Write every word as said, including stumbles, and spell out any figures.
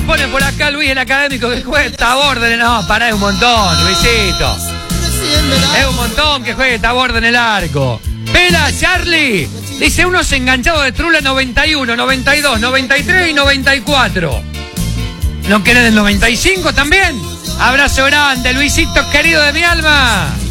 pone por acá Luis el académico que juegue Taborde. No, pará, es un montón, Luisito. Es un montón que juegue Taborde en el arco. Pela, Charlie. Dice unos enganchados de Trula noventa y uno, noventa y dos, noventa y tres y noventa y cuatro. ¿No querés del noventa y cinco también? Abrazo grande, Luisito querido de mi alma.